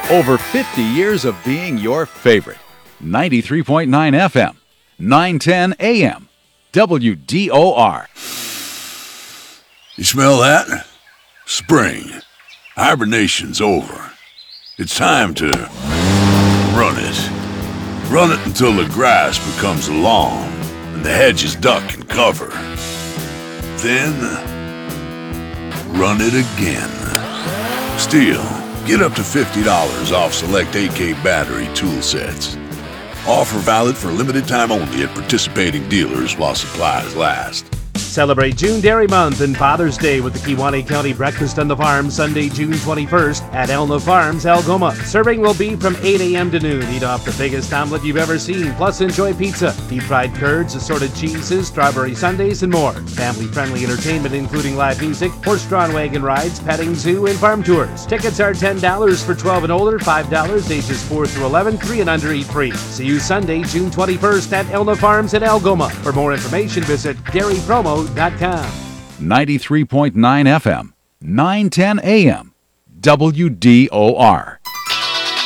Over 50 years of being your favorite. 93.9 FM, 910 AM, WDOR. You smell that? Spring. Hibernation's over. It's time to run it. Run it until the grass becomes long and the hedges duck and cover. Then, run it again. Steel. Get up to $50 off select AK battery tool sets. Offer valid for limited time only at participating dealers while supplies last. Celebrate June Dairy Month and Father's Day with the Kewaunee County Breakfast on the Farm Sunday, June 21st at Elna Farms, Algoma. Serving will be from 8 a.m. to noon. Eat off the biggest omelet you've ever seen, plus enjoy pizza, deep-fried curds, assorted cheeses, strawberry sundaes, and more. Family-friendly entertainment including live music, horse-drawn wagon rides, petting zoo, and farm tours. Tickets are $10 for 12 and older, $5 ages 4 through 11, 3 and under eat free. See you Sunday, June 21st at Elna Farms in Algoma. For more information, visit dairypromo.com. 93.9 FM, 910 AM, WDOR.